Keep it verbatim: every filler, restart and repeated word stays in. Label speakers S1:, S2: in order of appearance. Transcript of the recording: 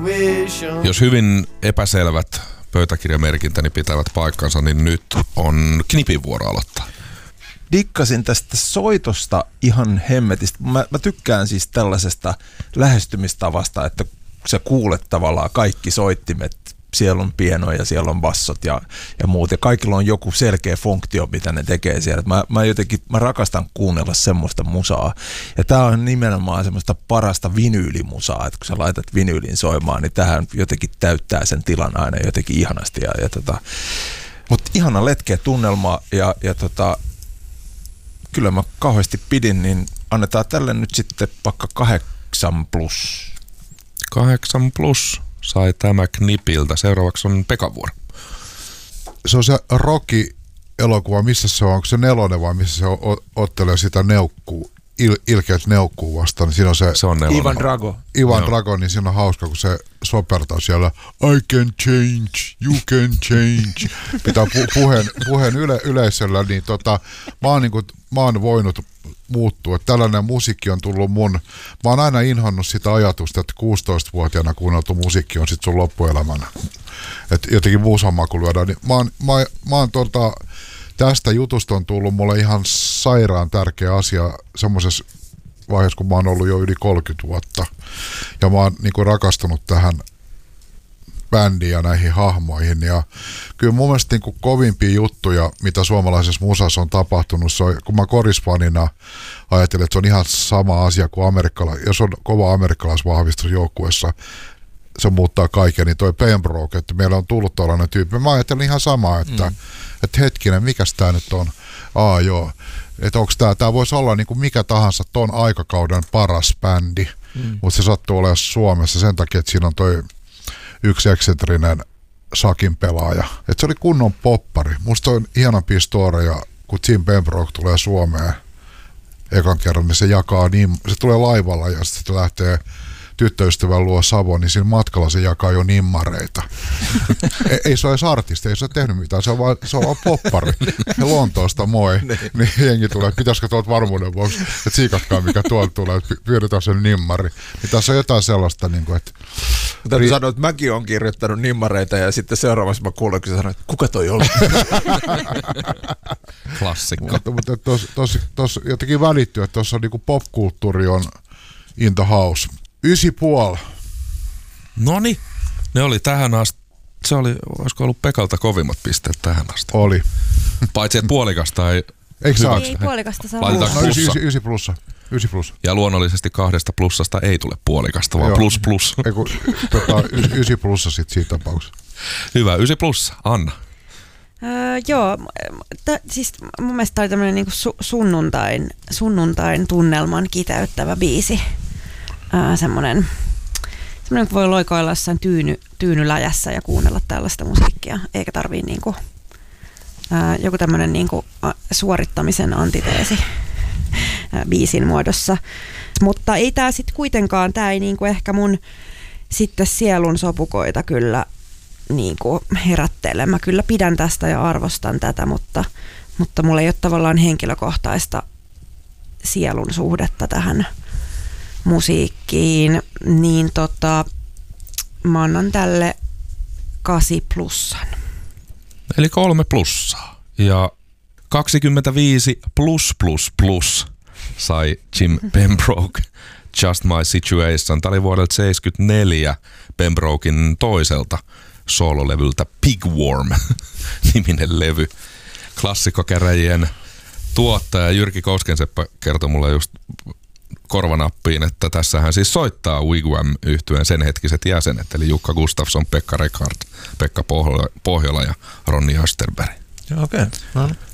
S1: Jos hyvin epäselvät pöytäkirjamerkintäni pitävät paikkansa, niin nyt on Knipin vuoro aloittaa.
S2: Dikkasin tästä soitosta ihan hemmetistä. Mä, mä tykkään siis tällaisesta lähestymistavasta, että sä kuulet tavallaan kaikki soittimet. Siellä on pienoja ja siellä on bassot ja, ja muut. Ja kaikilla on joku selkeä funktio, mitä ne tekee siellä. Mä, mä jotenkin mä rakastan kuunnella semmoista musaa. Ja tää on nimenomaan semmoista parasta vinyylimusaa. Että kun sä laitat vinyylin soimaan, niin tähän jotenkin täyttää sen tilan aina jotenkin ihanasti. Ja, ja tota, mutta ihana letkeä tunnelma ja, ja tota, kyllä mä kauheasti pidin, niin annetaan tälle nyt sitten vaikka kahdeksan plus.
S1: Kahdeksan plus sai tämä Knipiltä. Seuraavaksi on Pekan vuoro.
S3: Se on se Rocky-elokuva, missä se on? Onko se nelonen vai missä se o- ottelee sitä neukkuu, il- ilkeät neukkuu vastaan? Niin siinä on se,
S1: se on
S2: Ivan Drago.
S3: Ivan no. Drago, niin siinä on hauska, kun se sopertaa siellä I can change, you can change. Pitää pu- puheen, puheen yle- yleisöllä, niin tota, mä oon, niin kuin, mä oon voinut muuttua. Tällainen musiikki on tullut mun, mä oon aina inhonnut sitä ajatusta, että kuusitoistavuotiaana kuunneltu musiikki on sit sun loppuelämänä. Että jotenkin muusamaku lyödään. Niin mä oon, mä, mä oon tota, tästä jutusta on tullut mulle ihan sairaan tärkeä asia semmoisessa vaiheessa, kun mä oon ollut jo yli kolmekymmentä vuotta. Ja mä oon niinku rakastunut tähän bändiin ja näihin hahmoihin. Ja kyllä mun mielestä niinku kovimpia juttuja, mitä suomalaisessa musassa on tapahtunut, se on, kun mä korisfanina ajattelin, että se on ihan sama asia kuin amerikkala, jos on kova amerikkalaisvahvistus joukkueessa, se muuttaa kaiken, niin toi Pembroke, että meillä on tullut tällainen tyyppi. Mä ajattelin ihan samaa, että, mm. että hetkinen, mikäs tää nyt on? Aa joo, että onks tää, tää voisi olla niinku mikä tahansa ton aikakauden paras bändi, mm. mutta se sattuu olemaan Suomessa sen takia, että siinä on toi yksi eksentrinen sakin pelaaja. Että se oli kunnon poppari. Musta on ihanampia storeja, kun Jim Pembroke tulee Suomeen ekan kerran, niin se jakaa niin, se tulee laivalla ja sitten lähtee tyttöystävän luo Savoon, niin siinä matkalla se jakaa jo nimmareita. ei, ei se ole edes artisti, ei se ole tehnyt mitään, se on vaan, se on vaan poppari. Ja Lontoosta moi. Niin jengi tulee, pitäisikö tuolta varmuuden vuoksi, että siikatkaa mikä tuolta tulee, että pyydetään sen nimmari. Niin tässä on jotain sellaista, niin kuin, että
S2: täytyy sanoa, että mäkin olen kirjoittanut nimmareita ja sitten seuraavassa mä kuulen, kun sä sanoit, että kuka toi oli?
S1: Klassikko.
S3: Mutta, mutta tuossa jotenkin välittyy, että tuossa niinku popkulttuuri on in the house. Ysi puoli.
S1: Noniin, ne oli tähän asti. Se oli, olisiko ollut Pekalta kovimmat pisteet tähän asti?
S3: Oli.
S1: Paitsi että puolikasta ei...
S3: Eikö saa?
S4: Ei puolikasta saa.
S1: Laitetaanko
S3: no,
S1: plussa?
S3: Ysi, ysi plussa. Ysi plussa.
S1: Ja luonnollisesti kahdesta plussasta ei tule puolikasta, vaan
S3: Joo.
S1: plus plus.
S3: Eiku, tota, y, ysi plussa sit siinä tapauksessa.
S1: Hyvä, ysi plussa. Anna.
S4: Öö, joo, t- siis mun mielestä tämä oli tämmöinen niinku su- sunnuntain, sunnuntain tunnelman kitäyttävä biisi. Öö, semmoinen, semmoinen, kun voi loikoilla jossain tyyny, tyynyläjässä ja kuunnella tällaista musiikkia, eikä tarvii niinku, öö, joku tämmöinen niinku suorittamisen antiteesi öö, biisin muodossa. Mutta ei tää sitten kuitenkaan, tää ei niinku ehkä mun sitten sielun sopukoita kyllä niinku herättele. Mä kyllä pidän tästä ja arvostan tätä, mutta, mutta mulla ei ole tavallaan henkilökohtaista sielun suhdetta tähän musiikkiin, niin tota, mä annan tälle kasi plussan.
S1: Eli kolme plussaa. Ja kaksikymmentäviisi plus plus plus sai Jim Pembroke Just My Situation. Tämä oli vuodelta seitsemänkymmentäneljä Pembroken toiselta soololevyltä Pigworm-niminen levy. Klassikkokäräjien tuottaja Jyrki Koskenseppä kertoi mulle just korvanappiin, että tässähän siis soittaa Wigwam-yhtyeen sen hetkiset jäsenet, eli Jukka Gustafsson, Pekka Rekard, Pekka Pohjola ja Ronny Österberg.
S2: Okei, okay. No.